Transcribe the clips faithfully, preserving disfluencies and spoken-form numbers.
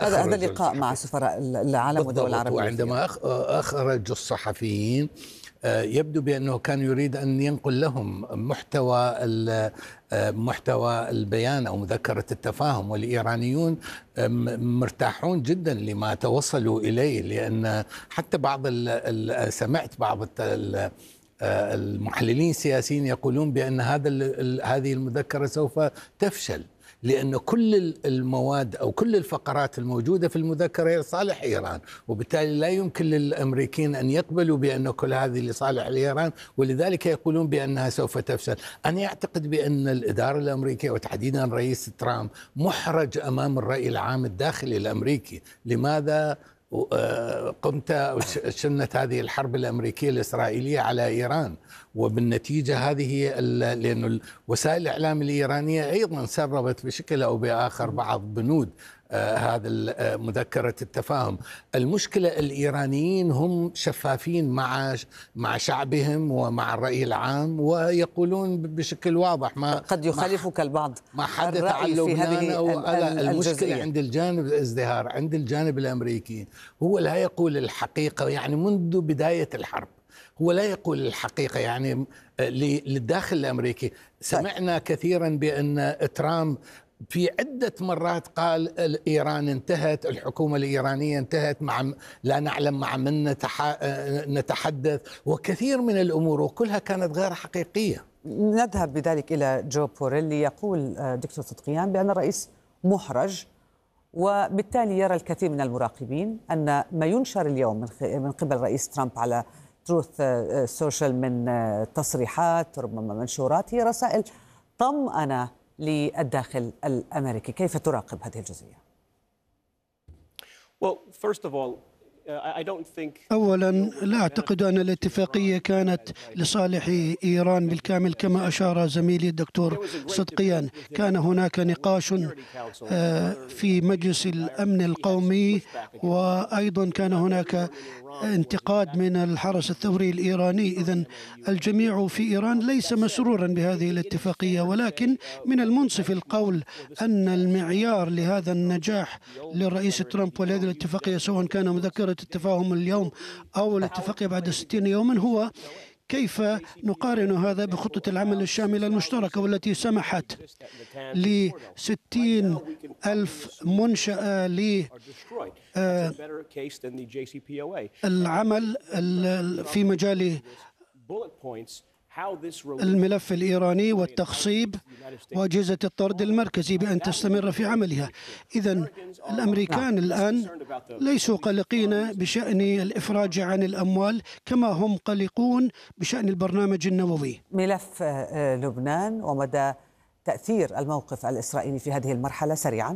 هذا هذا اللقاء مع سفراء العالم والدول العربية. وعندما أخرج الصحفيين يبدو بأنه كان يريد أن ينقل لهم محتوى محتوى البيان أو مذكرة التفاهم، والإيرانيون مرتاحون جدا لما توصلوا إليه، لأن حتى بعض سمعت بعض المحللين السياسيين يقولون بأن هذا هذه المذكرة سوف تفشل، لأن كل المواد أو كل الفقرات الموجودة في المذكرة لصالح إيران، وبالتالي لا يمكن للأمريكيين أن يقبلوا بأن كل هذه لصالح إيران، ولذلك يقولون بأنها سوف تفشل. أنا أعتقد بأن الإدارة الأمريكية وتحديدا رئيس ترامب محرج أمام الرأي العام الداخلي الأمريكي. لماذا قمت شنت هذه الحرب الأمريكية الإسرائيلية على إيران؟ وبالنتيجة هذه لأن وسائل الإعلام الإيرانية أيضا سربت بشكل أو بآخر بعض بنود آه هذا مذكرة التفاهم. المشكلة الإيرانيين هم شفافين مع مع شعبهم ومع الرأي العام، ويقولون بشكل واضح ما قد يخالفك البعض ما حدث عن لبنان أو المشكلة الجزئية. عند الجانب الازدهار عند الجانب الأمريكي، هو لا يقول الحقيقة. يعني منذ بداية الحرب هو لا يقول الحقيقة يعني للداخل الأمريكي. سمعنا كثيرا بأن ترامب في عدة مرات قال إيران انتهت، الحكومة الإيرانية انتهت، مع لا نعلم مع من نتحدث، وكثير من الأمور وكلها كانت غير حقيقية. نذهب بذلك إلى جو بوريل. يقول دكتور صدقيان بأن الرئيس محرج، وبالتالي يرى الكثير من المراقبين أن ما ينشر اليوم من قبل رئيس ترامب على تروث سوشيال من تصريحات ربما منشورات هي رسائل طمأنة للداخل الأمريكي. كيف تراقب هذه الجزئية؟ أولا لا أعتقد أن الاتفاقية كانت لصالح إيران بالكامل كما أشار زميلي الدكتور صدقيان. كان هناك نقاش في مجلس الأمن القومي، وأيضا كان هناك انتقاد من الحرس الثوري الإيراني. إذن الجميع في إيران ليس مسرورا بهذه الاتفاقية، ولكن من المنصف القول أن المعيار لهذا النجاح للرئيس ترامب ولهذه الاتفاقية، سواء كان مذكرة التفاهم اليوم أو الاتفاقية بعد ستين يوما، هو كيف نقارن هذا بخطة العمل الشاملة المشتركة والتي سمحت لستين ألف منشأة للعمل في مجال الملف الإيراني والتخصيب وأجهزة الطرد المركزي بأن تستمر في عملها. إذن الأمريكان الآن ليسوا قلقين بشأن الإفراج عن الأموال كما هم قلقون بشأن البرنامج النووي. ملف لبنان ومدى تأثير الموقف الإسرائيلي في هذه المرحلة سريعا.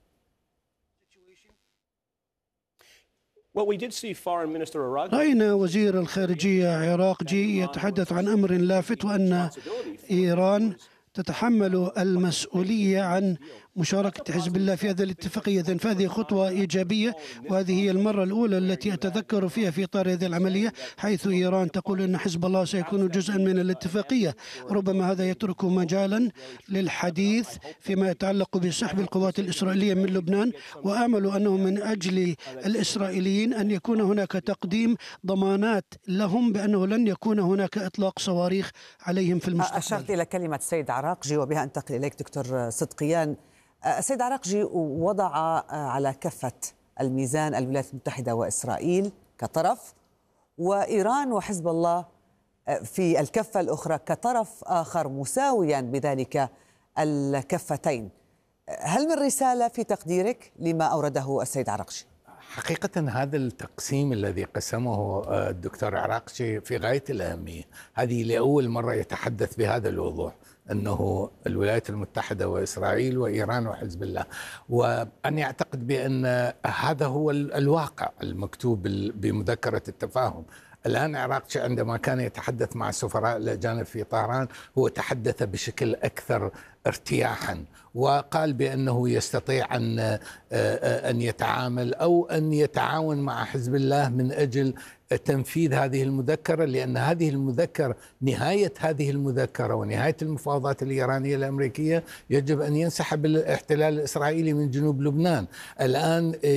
رأينا وزير الخارجية عراقجي يتحدث عن أمر لافت، وأن إيران تتحمل المسؤولية عن مشاركة حزب الله في هذه الاتفاقية. فهذه خطوة إيجابية، وهذه هي المرة الأولى التي أتذكر فيها في إطار هذه العملية، حيث إيران تقول أن حزب الله سيكون جزءا من الاتفاقية. ربما هذا يترك مجالا للحديث فيما يتعلق بسحب القوات الإسرائيلية من لبنان، وآمل أنه من أجل الإسرائيليين أن يكون هناك تقديم ضمانات لهم بأنه لن يكون هناك إطلاق صواريخ عليهم في المستقبل. أشرت إلى كلمة السيد عراقجي، وبها أنتقل إليك دكتور صدقيان. السيد عراقجي وضع على كفة الميزان الولايات المتحدة وإسرائيل كطرف، وإيران وحزب الله في الكفة الأخرى كطرف آخر مساويا بذلك الكفتين. هل من رسالة في تقديرك لما أورده السيد عراقجي؟ حقيقة هذا التقسيم الذي قسمه الدكتور عراقجي في غاية الأهمية. هذه لأول مرة يتحدث بهذا الوضوح أنه الولايات المتحدة وإسرائيل وإيران وحزب الله، وأنا أعتقد بأن هذا هو الواقع المكتوب بمذكرة التفاهم. الآن عراقجي عندما كان يتحدث مع السفراء الأجانب في طهران هو تحدث بشكل أكثر ارتياحا، وقال بأنه يستطيع أن أن يتعامل أو أن يتعاون مع حزب الله من أجل تنفيذ هذه المذكرة، لأن هذه المذكرة نهاية هذه المذكرة ونهاية المفاوضات الإيرانية الأمريكية يجب أن ينسحب الاحتلال الإسرائيلي من جنوب لبنان. الآن